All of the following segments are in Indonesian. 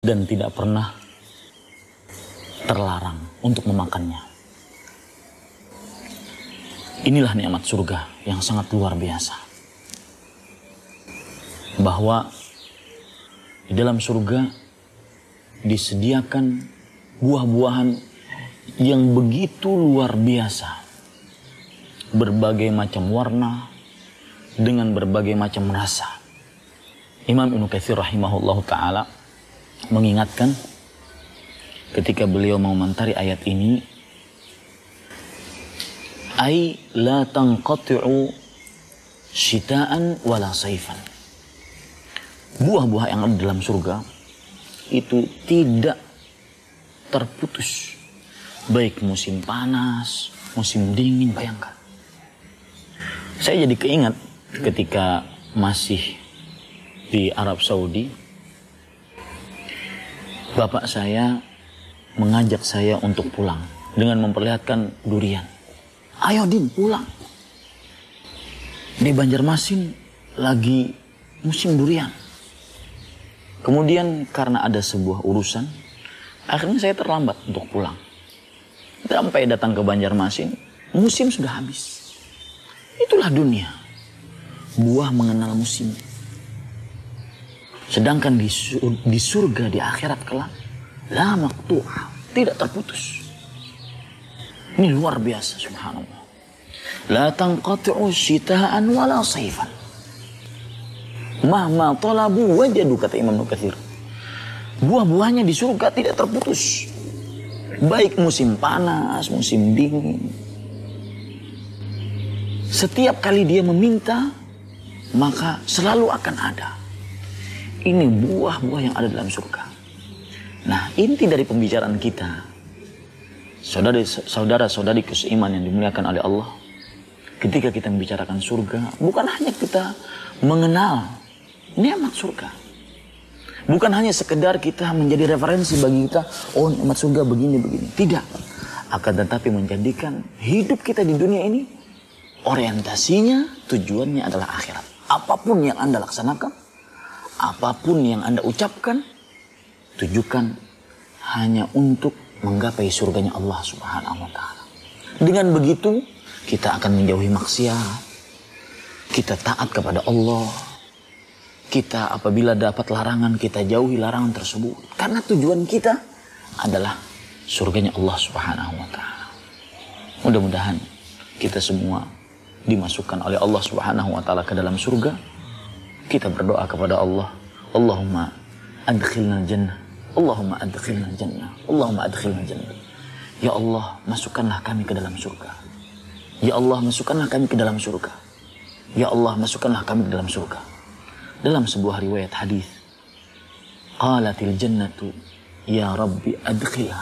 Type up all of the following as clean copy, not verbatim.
dan tidak pernah terlarang untuk memakannya. Inilah nikmat surga yang sangat luar biasa. Bahwa di dalam surga disediakan buah-buahan yang begitu luar biasa. Berbagai macam warna dengan berbagai macam rasa. Imam Ibnu Katsir rahimahullahu ta'ala mengingatkan ketika beliau mengomentari ayat ini, ay la tanqati'u syita'an wala saifan. Buah-buah yang ada dalam surga itu tidak terputus, baik musim panas, musim dingin. Bayangkan, saya jadi keingat ketika masih di Arab Saudi, bapak saya mengajak saya untuk pulang dengan memperlihatkan durian. Ayo Din, pulang. Di Banjarmasin lagi musim durian. Kemudian karena ada sebuah urusan, akhirnya saya terlambat untuk pulang. Sampai datang ke Banjarmasin, musim sudah habis. Itulah dunia. Buah mengenal musim. Sedangkan di surga, di akhirat kelak, la maqtu'ah, tidak terputus. Ini luar biasa, subhanallah. La tanqati'u syita'an wala saifan. Mahma talabu wajadu, kata Imam Ibnu Katsir. Buah-buahnya di surga tidak terputus. Baik musim panas, musim dingin. Setiap kali dia meminta, maka selalu akan ada. Ini buah-buah yang ada dalam surga. Nah, inti dari pembicaraan kita, saudara-saudari seiman yang dimuliakan oleh Allah, ketika kita membicarakan surga, bukan hanya kita mengenal nikmat surga. Bukan hanya sekedar kita menjadi referensi bagi kita, oh nikmat surga begini-begini. Tidak. Akan tetapi menjadikan hidup kita di dunia ini, orientasinya, tujuannya adalah akhirat. Apapun yang Anda laksanakan, apapun yang Anda ucapkan, tujukan hanya untuk menggapai surganya Allah Subhanahu wa ta'ala. Dengan begitu, kita akan menjauhi maksiat. Kita taat kepada Allah. Kita apabila dapat larangan, kita jauhi larangan tersebut. Karena tujuan kita adalah surganya Allah Subhanahu wa ta'ala. Mudah-mudahan kita semua dimasukkan oleh Allah Subhanahu wa ta'ala ke dalam surga. Kita berdoa kepada Allah, Allahumma adkhilna jannah, Allahumma adkhilna jannah, Allahumma adkhilna jannah. Ya Allah, masukkanlah kami ke dalam surga. Ya Allah, masukkanlah kami ke dalam surga. Ya Allah, masukkanlah kami ke dalam surga. Dalam sebuah riwayat hadis, qalatil jannatu ya Rabbi adkhilha.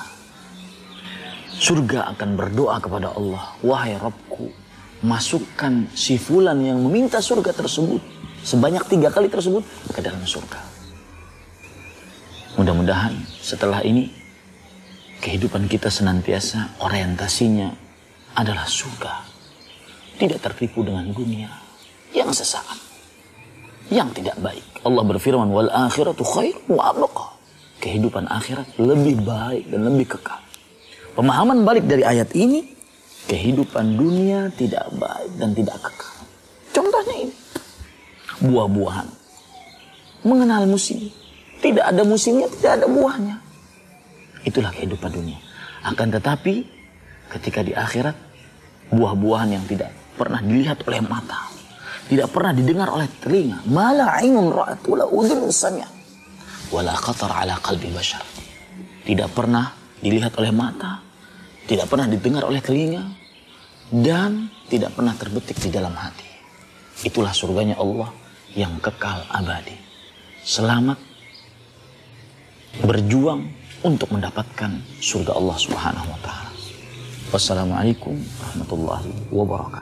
Surga akan berdoa kepada Allah, wahai Rabbku, masukkan si fulan yang meminta surga tersebut sebanyak 3 kali tersebut ke dalam surga. Mudah-mudahan setelah ini kehidupan kita senantiasa orientasinya adalah surga. Tidak tertipu dengan dunia yang sesaat, yang tidak baik. Allah berfirman, wal akhiratu khair wa abqa. Kehidupan akhirat lebih baik dan lebih kekal. Pemahaman balik dari ayat ini, kehidupan dunia tidak baik dan tidak kekal. Contohnya ini, buah-buahan mengenal musim. Tidak ada musimnya, tidak ada buahnya. Itulah kehidupan dunia. Akan tetapi ketika di akhirat, buah-buahan yang tidak pernah dilihat oleh mata, tidak pernah didengar oleh telinga, mala ainun ra'at wala udhun sami'at wala khatar ala qalbi bashar. Tidak pernah dilihat oleh mata, tidak pernah didengar oleh telinga, dan tidak pernah terbetik di dalam hati. Itulah surganya Allah yang kekal abadi. Selamat berjuang untuk mendapatkan surga Allah Subhanahu wa ta'ala. Wassalamualaikum warahmatullahi wabarakatuh.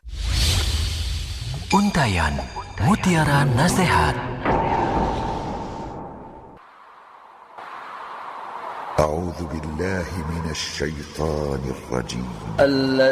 Untayan Mutiara Nasihat. A'udzu billahi minasy syaithanir rajim.